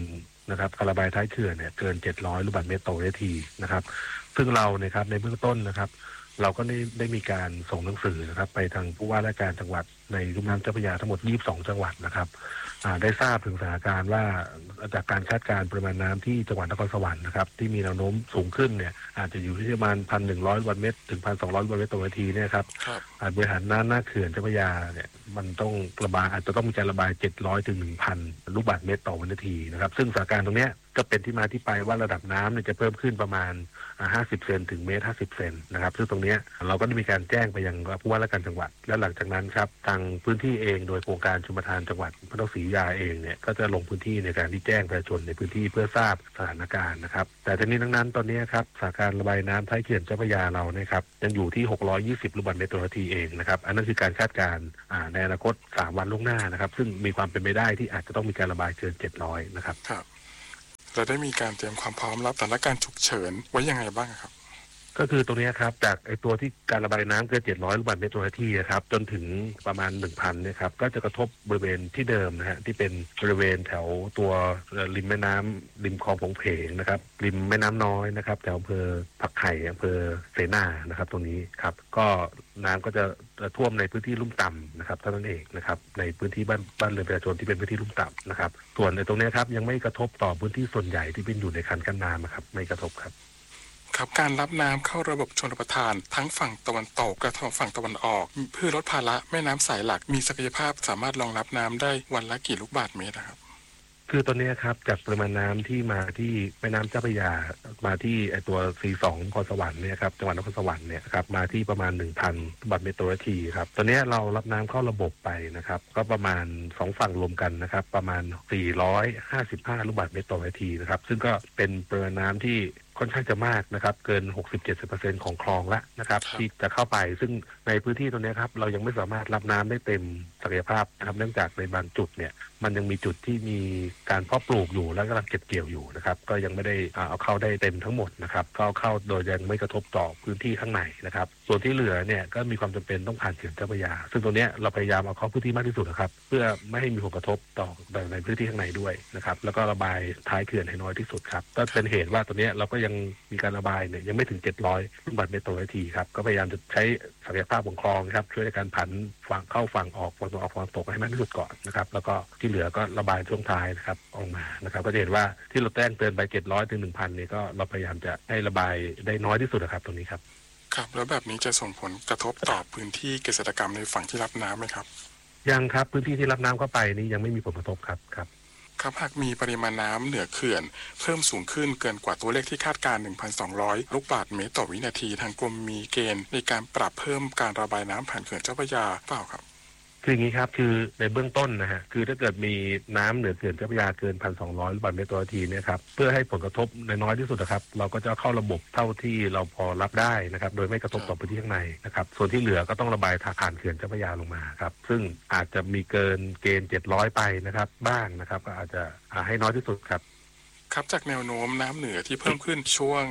นะครับการระบายท้ายเขื่อนเนี่ยเกิน700ลูกบาศก์เมตรต่อวินาทีนะครับซึ่งเราเนี่ยครับในเบื้องต้นนะครับเราก็ได้มีการส่งหนังสือนะครับไปทางผู้ว่าราชการจังหวัดในลุ่มน้ำเจ้าพระยาทั้งหมด22จังหวัดนะครับได้ทราบถึงสถานการณ์ว่าจากการคาดการณ์ปริมาณน้ำที่จังหวัดนครสวรรค์นะครับที่มีแนวโน้มสูงขึ้นเนี่ยอาจจะอยู่ที่ประมาณ 1,100 ลูกบาศก์เมตรถึง 1,200 ลูกบาศก์เมตรต่อวินาทีเนี่ยครับบริหารน้ำหน้าเขื่อนเจ้าพระยาเนี่ยมันต้องระบายอาจจะต้องมีการระบาย700 ถึง 1,000 ลูกบาศก์เมตรต่อวินาทีนะครับซึ่งสถานการณ์ตรงเนี้ยก็เป็นที่มาที่ไปว่าระดับน้ำเนี่ยจะเพิ่มขึ้นประมาณ50 เซนถึงเมตร50 เซนนะครับซึ่งตรงนี้เราก็ได้มีการแจ้งไปยังผู้ว่าราชการจังหวัดและหลังจากนั้นครับทางพื้นที่เองโดยโครงการชลประทานจังหวัดพระนครศรีอยุธยาเองเนี่ยก็จะลงพื้นที่ในการที่แจ้งประชาชนในพื้นที่เพื่อทราบสถานการณ์นะครับแต่ทั้งนี้ทั้งนั้นตอนนี้ครับสถานการณ์ระบายน้ำท้ายเขื่อนเจ้าพระยาเราเนี่ยครับยังอยู่ที่620ลูกบาศก์เมตรต่อนาทีเองนะครับอันนั้นคือการคาดการณ์ในอนาคต3วันล่วงหน้านะครับซึ่งมีความเป็นไปได้ที่อาจจะต้องมีการระบายเกิน700นะครับเราได้มีการเตรียมความพร้อมรับสถานการณ์ฉุกเฉินไว้ยังไงบ้างครับก็คือตรงนี้ครับจากไอ้ตัวที่การระบายน้ำเกิน700ลูกบาศก์เมตรต่อนาทีครับจนถึงประมาณ 1,000 เนี่ยครับก็จะกระทบบริเวณที่เดิมนะฮะที่เป็นบริเวณแถวตัวริมแม่น้ำริมคลองผงเพงนะครับริมแม่น้ำน้อยนะครับแถวอำเภอผักไห่อำเภอเสนานะครับตรงนี้ครับก็น้ำก็จะท่วมในพื้นที่ลุ่มต่ำนะครับเท่านั้นเองนะครับในพื้นที่บ้านเรือนประชาชนที่เป็นพื้นที่ลุ่มต่ำนะครับส่วนในตรงนี้ครับยังไม่กระทบต่อพื้นที่ส่วนใหญ่ที่เป็นอยู่ในคันกั้นน้ำครับไม่กระทบครับครับการรับน้ำเข้าระบบชลประทานทั้งฝั่งตะวันตกและฝั่งตะวันออกเพื่อลดภาระแม่น้ำสายหลักมีศักยภาพสามารถรองรับน้ำได้วันละกี่ลูกบาศก์เมตรครับคือตอนนี้ครับจากปริมาณน้ำที่มาที่แม่น้ำเจ้าพระยามาที่ตัว C2 นครสวรรค์เนี่ยครับจังหวัดนครสวรรค์เนี่ยครับมาที่ประมาณ 1,000 ลูกบาศก์เมตรต่อนาทีครับตอนนี้เรารับน้ำเข้าระบบไปนะครับก็ประมาณ2ฝั่งรวมกันนะครับประมาณ455ลูกบาศก์เมตรต่อนาทีนะครับซึ่งก็เป็นปริมาณน้ำที่ค่อนข้างจะมากนะครับเกิน 60-70% ของคลองแล้วนะครับที่จะเข้าไปซึ่งในพื้นที่ตรงนี้ครับเรายังไม่สามารถรับน้ำได้เต็มศักยภาพนะครับเนื่องจากในบางจุดเนี่ยมันยังมีจุดที่มีการเพาะปลูกอยู่และกำลังเก็บเกี่ยวอยู่นะครับก็ยังไม่ได้เอาเข้าได้เต็มทั้งหมดนะครับก็เข้าโดยยังไม่กระทบต่อพื้นที่ข้างในนะครับส่วนที่เหลือเนี่ยก็มีความจำเป็นต้องผ่านเขื่อนเจ้าพระยาซึ่งตรงนี้เราพยายามเอาเข้าพื้นที่มากที่สุดนะครับเพื่อไม่ให้มีผลกระทบต่อในพื้นที่ข้างในด้วยนะครับแล้วก็ระบายท้ายเขื่อนให้น้อยที่สุดครับก็เป็นเหตุว่าตอนนี้เราก็ยังมีการระบายเนี่ยยังไม่ถึง700ลูกบาศก์เมตรต่อนาทีครับก็พยายามจะใช้ศักยภาพของคลองครับช่วยในการผันฝั่งเข้าฝั่งออกฝั่งตะวันออกฝั่งตกให้มากที่สุดก่อนนะครับแล้วก็ที่เหลือก็ระบายช่วงท้ายนะครับออกมานะครับก็จะเห็นว่าที่เราแจ้งเตือนไป700 ถึง 1,000 เนี่ยก็เราพยายามจะให้ระบายได้น้อยที่สุดนะครับตรงนี้ครับครับแล้วแบบนี้จะส่งผลกระทบต่อพื้นที่เกษตรกรรมในฝั่งที่รับน้ำไหมครับยังครับพื้นที่ที่รับน้ำเข้าไปนี่ยังไม่มีผลกระทบครับครับหากมีปริมาณน้ำเหนือเขื่อนเพิ่มสูงขึ้นเกินกว่าตัวเลขที่คาดการณ์ 1,200 ลูกบาศก์เมตรต่อวินาทีทางกรมมีเกณฑ์ในการปรับเพิ่มการระบายน้ำผ่านเขื่อนเจ้าพระยาเปล่าครับคืออย่างนี้ครับคือในเบื้องต้นนะฮะคือถ้าเกิดมีน้ำเหนือเขื่อนเจ้าพระยาเกิน 1,200 ลูกบาศก์เมตรต่อนาทีเนี่ยครับเพื่อให้ผลกระทบน้อยที่สุดนะครับเราก็จะเข้าระบบเท่าที่เราพอรับได้นะครับโดยไม่กระทบต่อพื้นที่ข้างในนะครับส่วนที่เหลือก็ต้องระบายผ่านเขื่อนเจ้าพระยาลงมาครับซึ่งอาจจะมีเกินเกณฑ์700ไปนะครับบ้างนะครับก็อาจจะให้น้อยที่สุดครับครับจากแนวโน้มน้ำเหนือที่เพิ่มขึ้นช่วง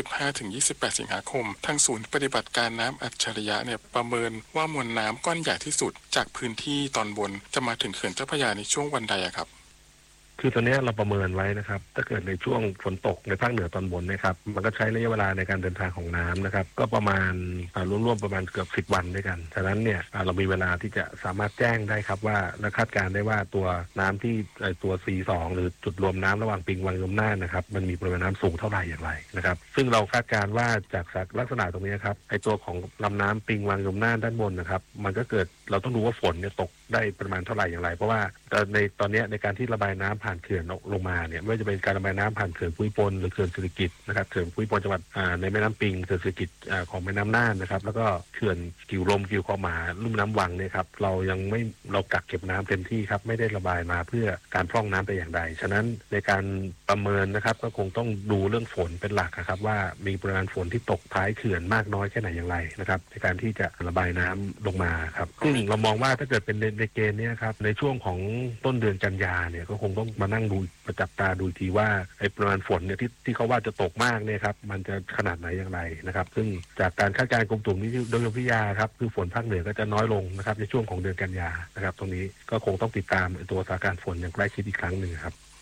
25-28 สิงหาคมทางศูนย์ปฏิบัติการน้ำอัจฉริยะเนี่ยประเมินว่ามวลน้ำก้อนใหญ่ที่สุดจากพื้นที่ตอนบนจะมาถึงเขื่อนเจ้าพระยาในช่วงวันใดครับคือตอนนี้เราประเมินไว้นะครับถ้าเกิดในช่วงฝนตกในภาคเหนือตอนบนนะครับมันก็ใช้ระยะเวลาในการเดินทางของน้ำนะครับก็ประมาณรวมๆประมาณเกือบ10 วันด้วยกันฉะนั้นเนี่ยเรามีเวลาที่จะสามารถแจ้งได้ครับว่าและคาดการณ์ได้ว่าตัวน้ำที่ตัว C2 หรือจุดรวมน้ำระหว่างปิงวังยมน่านนะครับมันมีปริมาณน้ำสูงเท่าไหร่อย่างไรนะครับซึ่งเราคาดการณ์ว่าจากลักษณะตรงนี้ครับไอตัวของลำน้ำปิงวังยมน่านด้านบนนะครับมันก็เกิดเราต้องดูว่าฝนเนี่ยตกได้ประมาณเท่าไหร่อย่างไรเพราะว่าในตอนนี้ในการที่ระบายน้ำผ่านเขื่อนลงมาเนี่ยไม่ว่าจะเป็นการระบายน้ำผ่านเขื่อนภูมิพลหรือเขื่อนศิริกิติ์นะครับเขื่อนภูมิพลจังหวัดในแม่น้ำปิงเขื่อนศิริกิติ์ของแม่น้ำน่านนะครับแล้วก็เขื่อนกิ่วลมกิ่วคอหมาลุ่มน้ำวังเนี่ยครับเรายังไม่เรากักเก็บน้ำเต็มที่ครับไม่ได้ระบายมาเพื่อการพร่องน้ำแต่อย่างใดฉะนั้นในการประเมินนะครับก็คงต้องดูเรื่องฝนเป็นหลักครับว่ามีปริมาณฝนที่ตกท้ายเขื่อนมากน้อยแค่ไหนอย่างไรนะครับในการที่จะระบายน้ำลงมาครับซึ่งเรามองว่าถ้าเกิดเป็นในเกณฑ์นี้ครับในช่วงของต้นเดือนกันยาเนี่ยก็คงต้องมานั่งดูประจับตาดูทีว่าไอ้ปริมาณฝนเนี่ยที่เขาว่าจะตกมากเนี่ยครับมันจะขนาดไหนอย่างไรนะครับซึ่งจากการคาดการณ์กรมอุตุนิยมวิทยาครับคือฝนภาคเหนือก็จะน้อยลงนะครับในช่วงของเดือนกันยานะครับตรงนี้ก็คงต้องติดตามตัวสถานการณ์ฝนอย่างใกล้ชิดอีกครั้งหนึ่งครับ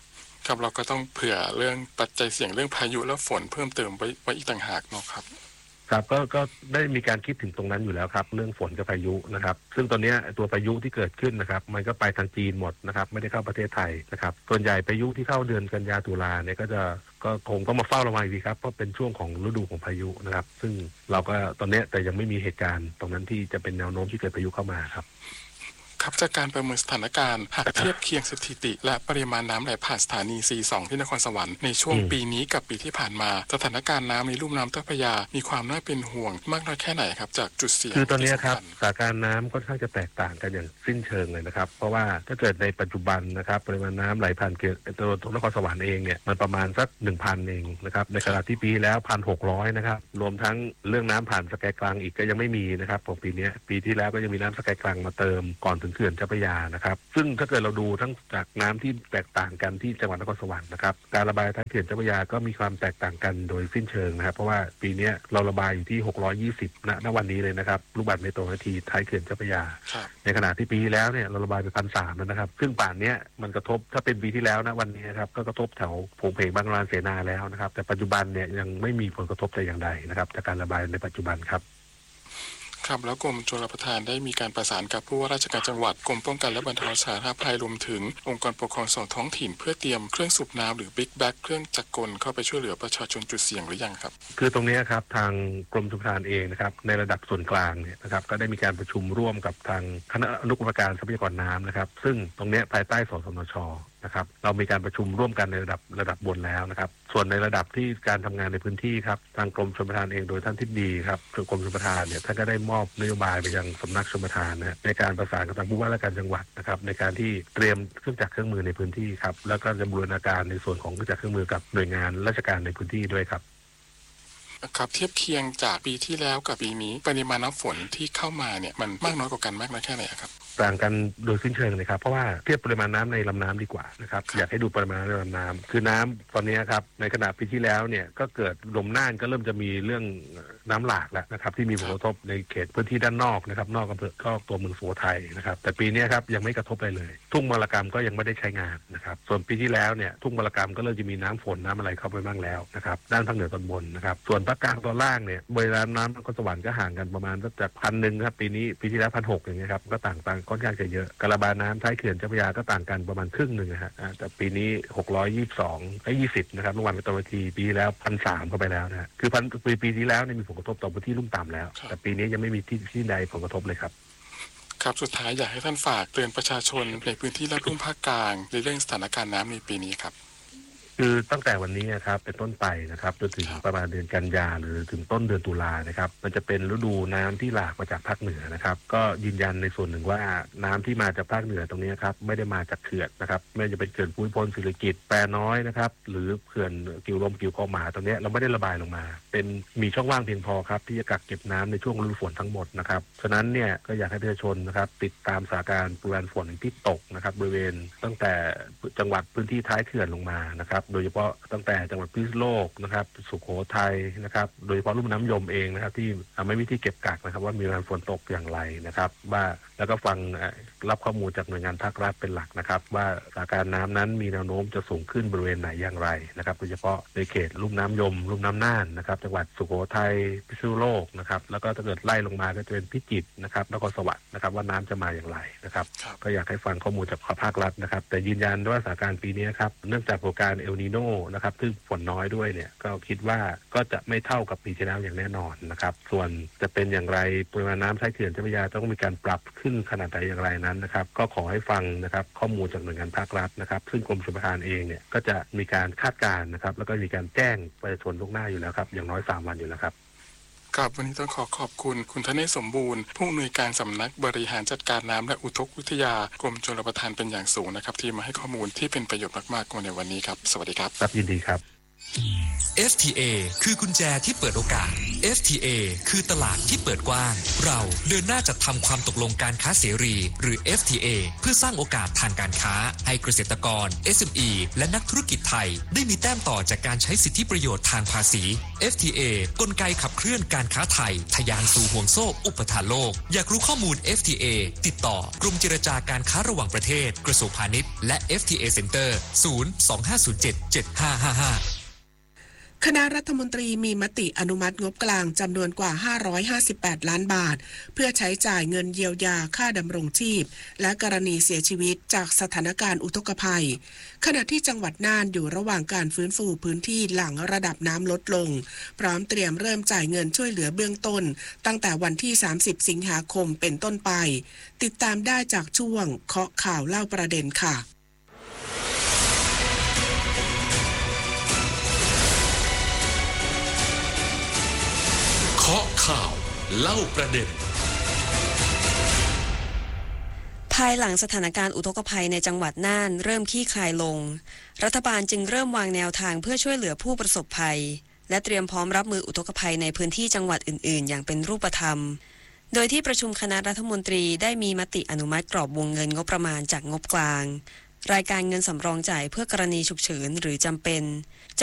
ครับเราก็ต้องเผื่อเรื่องปัจจัยเสี่ยงเรื่องพายุและฝนเพิ่มเติมไว้อีกต่างหากเนาะครับครับก็ได้มีการคิดถึงตรงนั้นอยู่แล้วครับเรื่องฝนกับพายุนะครับซึ่งตอนนี้ตัวพายุที่เกิดขึ้นนะครับมันก็ไปทางจีนหมดนะครับไม่ได้เข้าประเทศไทยนะครับส่วนใหญ่พายุที่เข้าเดือนกันยาตุลาเนี่ยก็คงต้องมาเฝ้าระวังดีครับเพราะเป็นช่วงของฤดูของพายุนะครับซึ่งเราก็ตอนนี้แต่ยังไม่มีเหตุการณ์ตรงนั้นที่จะเป็นแนวโน้มที่เกิดพายุเข้ามาครับครับจากการประเมินสถานการณ์หากเทียบเคียงสถิติและปริมาณน้ำไหลผ่านสถานี C2 ที่นครสวรรค์ในช่วงปีนี้กับปีที่ผ่านมาสถานการณ์น้ำในลุ่มน้ำเจ้าพระยามีความน่าเป็นห่วงมากน้อยแค่ไหนครับจากจุดเสี่ยงคือตอนนี้ครับสถานการณ์น้ำค่อนข้างจะแตกต่างกันอย่างสิ้นเชิงเลยนะครับเพราะว่าถ้าเกิดในปัจจุบันนะครับปริมาณน้ำไหลผ่านเขื่อนตัวนครสวรรค์เองเนี่ยมันประมาณสัก 1,000 เองนะครับในขณะที่ปีแล้ว 1,600 นะครับรวมทั้งเรื่องน้ำผ่านสแกกลางอีกก็ยังไม่มีนะครับของปีที่แล้วก็ยังมีน้ำสแกกลางมาเติมก่อนถึงเขื่อนเจ้าพระยานะครับซึ่งถ้าเกิดเราดูทั้งจากน้ำที่แตกต่างกันที่จังหวัดนครสวรรค์นะครับการระบายท้ายเขื่อนเจ้าพระยาก็มีความแตกต่างกันโดยสิ้นเชิงนะครับเพราะว่าปีนี้เราระบายอยู่ที่620ณวันนี้เลยนะครับลูกบาศก์เมตรต่อนาทีท้ายเขื่อนเจ้าพระยาในขณะที่ปีแล้วเนี่ยเราระบายไป 1,300 แล้วนะครับซึ่งป่านนี้มันกระทบถ้าเป็นปีที่แล้วนะวันนี้ครับก็กระทบแถวโผงเพงบางลานเสนาแล้วนะครับแต่ปัจจุบันเนี่ยยังไม่มีผลกระทบแต่อย่างใดนะครับจากการระบายในปัจจุบันครับครับแล้วกรมชลประทานได้มีการประสานกับผู้ว่าราชการจังหวัดกรมป้องกันและบรรเทาสาธารณภัยรวมถึงองค์กรปกครองส่วนท้องถิ่นเพื่อเตรียมเครื่องสูบน้ำหรือบิ๊กแบ็กเครื่องจักรกลเข้าไปช่วยเหลือประชาชนจุดเสี่ยงหรือยังครับคือตรงนี้ครับทางกรมชลประทานเองนะครับในระดับส่วนกลางเนี่ยนะครับก็ได้มีการประชุมร่วมกับทางคณะอนุกรรมการทรัพยากรน้ำนะครับซึ่งตรงนี้ภายใต้สสนช.นะครับเรามีการประชุมร่วมกันในระดับบนแล้วนะครับส่วนในระดับที่การทำงานในพื้นที่ครับทางกรมชลประทานเองโดยท่านทิบดีครับกรมชลประทานเนี่ยท่านก็ได้มอบนโยบายไปยังสำนักชลประทานนะในการประสานกับทางผู้ว่าราชการจังหวัดนะครับในการที่เตรียมเครื่องจักรเครื่องมือในพื้นที่ครับแล้วก็จะบูรณาการในส่วนของเครื่องจักรเครื่องมือกับหน่วยงานราชการในพื้นที่ด้วยครับครับเทียบเคียงจากปีที่แล้วกับปีนี้ปริมาณน้ำฝนที่เข้ามาเนี่ยมันมากน้อยกว่ากันมากน้อยแค่ไหนครับต่างกันโดยสิ้นเชิงเลยครับเพราะว่าเทียบปริมาณน้ำในลำน้ำดีกว่านะครับอยากให้ดูปริมาณในลำน้ำคือน้ำตอนนี้ครับในขณะปีที่แล้วเนี่ยก็เกิดลมน่านก็เริ่มจะมีเรื่องน้ำหลากแล้วนะครับที่มีผลกระทบในเขตพื้นที่ด้านนอกนะครับนอกอำเภอก็ตัวเมืองสุโขทัยนะครับแต่ปีนี้ครับยังไม่กระทบอะไรเลยทุ่งมรกรก็ยังไม่ได้ใช้งานนะครับส่วนปีที่แล้วเนี่ยทุ่งมรกรก็เริ่มจะมีน้ำฝนน้ำอะไรเข้าไปบ้างแล้วนะครับด้านภาคเหนือตอนบนนะครับส่วนภาคกลางตอนล่างเนี่ยบริเวณน้ำนครสวรรค์ก็ห่างกันประมาณจาก 1,000 ครับปีที่แล้ว 1,600 อย่างเงี้ยครับก็ต่างค่อนข้างจะเยอะการระบายน้ำท้ายเขื่อนเจ้าพระยาก็ต่างกันประมาณครึ่งนึงนะฮะแต่ปีนี้620นะครับลูกบาศก์เมตรต่อนาทีปีแล้ว 1,300 เข้าไปแล้วนะฮะคือปีที่แล้วเนี่ยมีผลกระทบต่อพื้นที่ลุ่มต่ำแล้วแต่ปีนี้ยังไม่มีที่ใดผลกระทบเลยครับครับสุดท้ายอยากให้ท่านฝากเตือนประชาชนในพื้นที่และรุ่มภาคกลางในเรื่องสถานการณ์น้ำในปีนี้ครับคือตั้งแต่วันนี้ครับเป็นต้นไปนะครับจนถึงประมาณเดือนกันยาหรือถึงต้นเดือนตุลานะครับมันจะเป็นฤดูน้ำที่หลากมาจากภาคเหนือนะครับก็ยืนยันในส่วนหนึ่งว่าน้ำที่มาจากภาคเหนือตรงนี้ครับไม่ได้มาจากเขื่อนนะครับไม่จะเป็นเขื่อนภูมิพลศิริกิติ์แปรน้อยนะครับหรือเขื่อนกิ่วลมกิ่วคอหมาตรงนี้เราไม่ได้ระบายลงมาเป็นมีช่องว่างเพียงพอครับที่จะกักเก็บน้ำในช่วงฤดูฝนทั้งหมดนะครับฉะนั้นเนี่ยก็อยากให้ประชาชนนะครับติดตามสถานการณ์ปริมาณฝนที่ตกนะครับบริเวณตั้งแต่จังหวัดพื้นที่ท้ายเขื่อนลงมานะครับโดยเฉพาะตั้งแต่จังหวัดพิษณุโลกนะครับสุโขทัยนะครับโดยเฉพาะลุ่มน้ำยมเองนะครับที่ไม่มีที่เก็บกักนะครับว่ามีปริมาณฝนตกอย่างไรนะครับว่าแล้วก็ฟังรับข้อมูลจากหน่วยงานภาครัฐเป็นหลักนะครับว่าสถานการณ์น้ำนั้นมีแนวโน้มจะสูงขึ้นบริเวณไหนอย่างไรนะครับโดยเฉพาะในเขตลุ่มน้ำยมลุ่มน้ำน่านนะครับจังหวัดสุโขทัยพิษณุโลกนะครับแล้วก็ถ้าเกิดไล่ลงมาก็จะเป็นพิจิตรนะครับนครสวรรค์นะครับว่าน้ำจะมาอย่างไรนะครับก็อยากให้ฟังข้อมูลจากภาครัฐนะครับแต่ยืนยันว่าสถานการณ์ปีนี้ครับเนื่องจากปรากฏการณ์เอลนีโน่นะครับซึ่งฝนน้อยด้วยเนี่ยก็คิดว่าก็จะไม่เท่ากับปีที่แล้วอย่างแน่นอนนะครับส่วนจะเป็นอย่างไรปริมาณน้ำท้ายเขื่อนเจ้าพระยาต้องมีการปรับขึ้นขนาดไหนอย่างไรนั้นนะครับก็ขอให้ฟังนะครับข้อมูลจากหน่วยงานภาครัฐนะครับซึ่งกรมชลประทานเองเนี่ยก็จะมีการคาดการณ์นะครับแล้วก็มีการแจ้งประชาชนล่วงหน้าอยู่แล้วครับอย่างน้อย3 วันอยู่แล้วครับครับวันนี้ต้องขอบคุณคุณธเนศสมบูรณ์ผู้อำนวยการสำนักบริหารจัดการน้ำและอุทกวิทยากรมชลประทานเป็นอย่างสูงนะครับที่มาให้ข้อมูลที่เป็นประโยชน์มากๆในวันนี้ครับสวัสดีครับครับยินดีครับ FTA คือกุญแจที่เปิดโอกาส FTA คือตลาดที่เปิดกว้างเราเดินหน้าจัดทำความตกลงการค้าเสรีหรือ FTA เพื่อสร้างโอกาสทางการค้าให้เกษตรกร SME และนักธุรกิจไทยได้มีแต้มต่อจากการใช้สิทธิประโยชน์ทางภาษี FTA กลไกขับเคลื่อนการค้าไทยทะยานสู่ห่วงโซ่อุปทานโลกอยากรู้ข้อมูล FTA ติดต่อกรมเจรจาการค้าระหว่างประเทศกระทรวงพาณิชย์และ FTA Center 025077555 คณะรัฐมนตรีมีมติอนุมัติงบกลางจำนวนกว่า558ล้านบาทเพื่อใช้จ่ายเงินเยียวยาค่าดำรงชีพและกรณีเสียชีวิตจากสถานการณ์อุทกภัยขณะที่จังหวัดน่านอยู่ระหว่างการฟื้นฟูพื้นที่หลังระดับน้ำลดลงพร้อมเตรียมเริ่มจ่ายเงินช่วยเหลือเบื้องต้นตั้งแต่วันที่30สิงหาคมเป็นต้นไปติดตามได้จากช่วงเคาะข่าวเล่าประเด็นค่ะเคาะข่าวเล่าประเด็นภายหลังสถานการณ์อุทกภัยในจังหวัดน่านเริ่มคลี่คลายลงรัฐบาลจึงเริ่มวางแนวทางเพื่อช่วยเหลือผู้ประสบภัยและเตรียมพร้อมรับมืออุทกภัยในพื้นที่จังหวัดอื่นๆอย่างเป็นรูปธรรมโดยที่ประชุมคณะรัฐมนตรีได้มีมติอนุมัติกรอบวงเงินงบประมาณจากงบกลางรายการเงินสำรองจ่ายเพื่อกรณีฉุกเฉินหรือจำเป็นจ